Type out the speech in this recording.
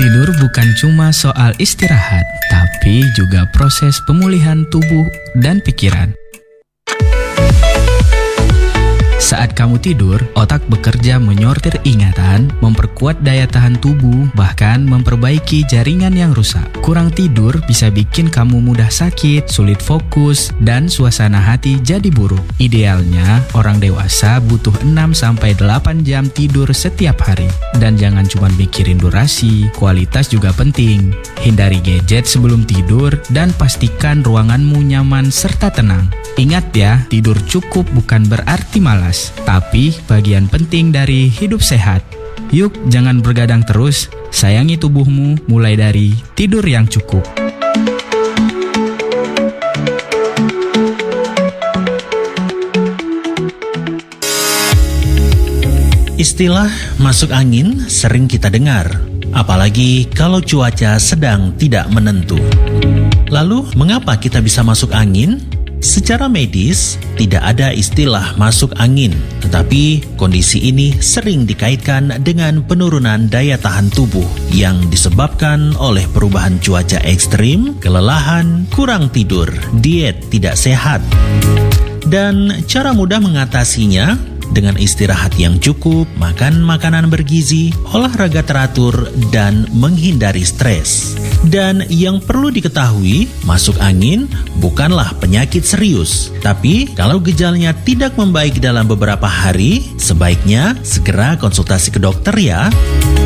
Tidur bukan cuma soal istirahat, tapi juga proses pemulihan tubuh dan pikiran. Saat kamu tidur, otak bekerja menyortir ingatan, memperkuat daya tahan tubuh, bahkan memperbaiki jaringan yang rusak. Kurang tidur bisa bikin kamu mudah sakit, sulit fokus, dan suasana hati jadi buruk. Idealnya, orang dewasa butuh 6-8 jam tidur setiap hari. Dan jangan cuma mikirin durasi, kualitas juga penting. Hindari gadget sebelum tidur, dan pastikan ruanganmu nyaman serta tenang. Ingat ya, tidur cukup bukan berarti malas, tapi bagian penting dari hidup sehat. Yuk, jangan bergadang terus, sayangi tubuhmu mulai dari tidur yang cukup. Istilah masuk angin sering kita dengar, apalagi kalau cuaca sedang tidak menentu. Lalu, mengapa kita bisa masuk angin? Secara medis, tidak ada istilah masuk angin, tetapi kondisi ini sering dikaitkan dengan penurunan daya tahan tubuh yang disebabkan oleh perubahan cuaca ekstrim, kelelahan, kurang tidur, diet tidak sehat. Dan cara mudah mengatasinya dengan istirahat yang cukup, makan makanan bergizi, olahraga teratur, dan menghindari stres. Dan yang perlu diketahui, masuk angin bukanlah penyakit serius. Tapi kalau gejalanya tidak membaik dalam beberapa hari, sebaiknya segera konsultasi ke dokter ya.